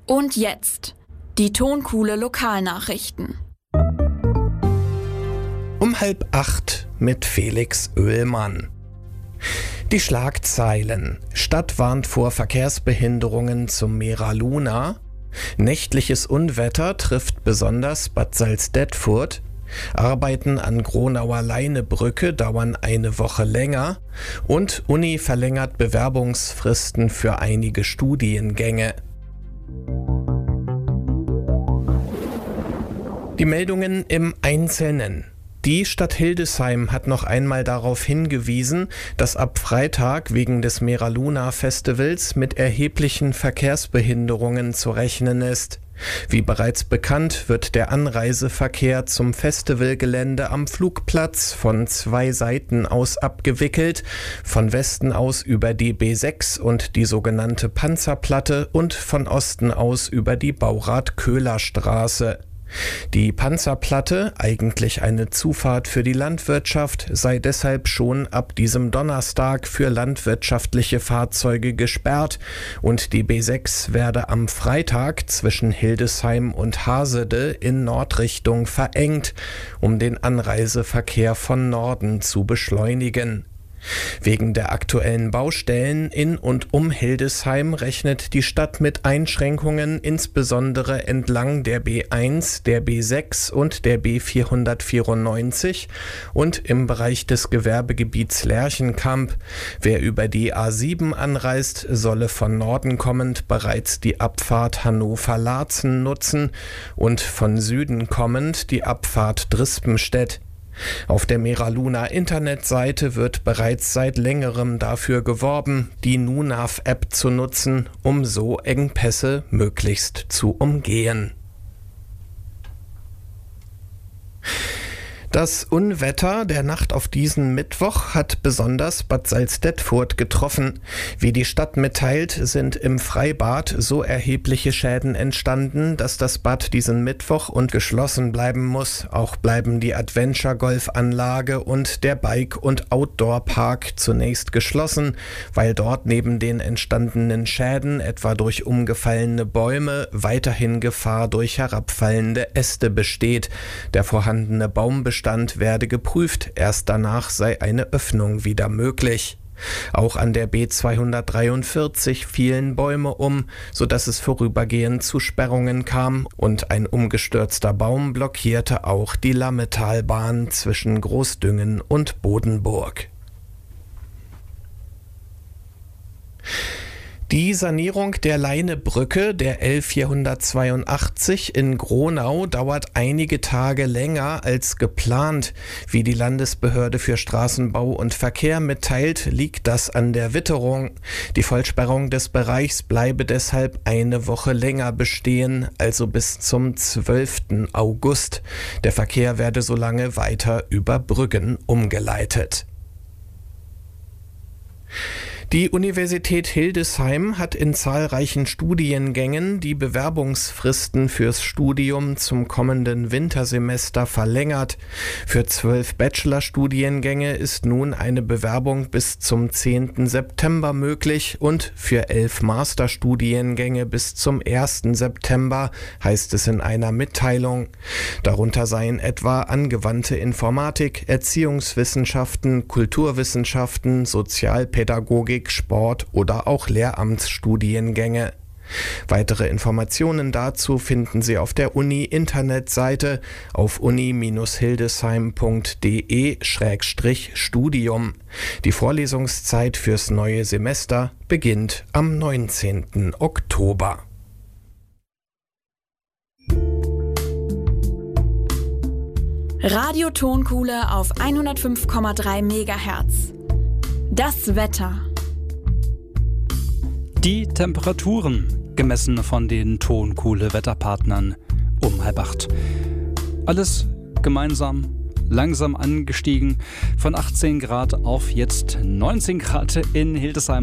Und jetzt die Tonkuhle Lokalnachrichten. Um 7:30 mit Felix Oehlmann. Die Schlagzeilen: Stadt warnt vor Verkehrsbehinderungen zum Meera-Luna. Nächtliches Unwetter trifft besonders Bad Salzdetfurt. Arbeiten an Gronauer Leinebrücke dauern eine Woche länger. Und Uni verlängert Bewerbungsfristen für einige Studiengänge. Die Meldungen im Einzelnen. Die Stadt Hildesheim hat noch einmal darauf hingewiesen, dass ab Freitag wegen des Meera-Luna-Festivals mit erheblichen Verkehrsbehinderungen zu rechnen ist. Wie bereits bekannt, wird der Anreiseverkehr zum Festivalgelände am Flugplatz von 2 Seiten aus abgewickelt, von Westen aus über die B6 und die sogenannte Panzerplatte und von Osten aus über die Baurath-Köhler-Straße. Die Panzerplatte, eigentlich eine Zufahrt für die Landwirtschaft, sei deshalb schon ab diesem Donnerstag für landwirtschaftliche Fahrzeuge gesperrt und die B6 werde am Freitag zwischen Hildesheim und Hasede in Nordrichtung verengt, um den Anreiseverkehr von Norden zu beschleunigen. Wegen der aktuellen Baustellen in und um Hildesheim rechnet die Stadt mit Einschränkungen, insbesondere entlang der B1, der B6 und der B494 und im Bereich des Gewerbegebiets Lerchenkamp. Wer über die A7 anreist, solle von Norden kommend bereits die Abfahrt Hannover-Laatzen nutzen und von Süden kommend die Abfahrt Drispenstedt. Auf der Meera-Luna-Internetseite wird bereits seit längerem dafür geworben, die NUNAV-App zu nutzen, um so Engpässe möglichst zu umgehen. Das Unwetter der Nacht auf diesen Mittwoch hat besonders Bad Salzdetfurt getroffen. Wie die Stadt mitteilt, sind im Freibad so erhebliche Schäden entstanden, dass das Bad diesen Mittwoch und geschlossen bleiben muss. Auch bleiben die Adventure-Golf-Anlage und der Bike- und Outdoor-Park zunächst geschlossen, weil dort neben den entstandenen Schäden, etwa durch umgefallene Bäume, weiterhin Gefahr durch herabfallende Äste besteht. Der vorhandene Baumbestand werde geprüft, erst danach sei eine Öffnung wieder möglich. Auch an der B243 fielen Bäume um, sodass es vorübergehend zu Sperrungen kam und ein umgestürzter Baum blockierte auch die Lammetalbahn zwischen Großdüngen und Bodenburg. Die Sanierung der Leinebrücke der L482 in Gronau dauert einige Tage länger als geplant. Wie die Landesbehörde für Straßenbau und Verkehr mitteilt, liegt das an der Witterung. Die Vollsperrung des Bereichs bleibe deshalb eine Woche länger bestehen, also bis zum 12. August. Der Verkehr werde solange weiter über Brüggen umgeleitet. Die Universität Hildesheim hat in zahlreichen Studiengängen die Bewerbungsfristen fürs Studium zum kommenden Wintersemester verlängert. Für 12 Bachelorstudiengänge ist nun eine Bewerbung bis zum 10. September möglich und für 11 Masterstudiengänge bis zum 1. September, heißt es in einer Mitteilung. Darunter seien etwa angewandte Informatik, Erziehungswissenschaften, Kulturwissenschaften, Sozialpädagogik, Sport oder auch Lehramtsstudiengänge. Weitere Informationen dazu finden Sie auf der Uni-Internetseite auf uni-hildesheim.de/studium. Die Vorlesungszeit fürs neue Semester beginnt am 19. Oktober. Radio Tonkuhle auf 105,3 MHz. Das Wetter. Die Temperaturen, gemessen von den Tonkuhle-Wetterpartnern, um 7:30. Alles gemeinsam langsam angestiegen, von 18 Grad auf jetzt 19 Grad in Hildesheim.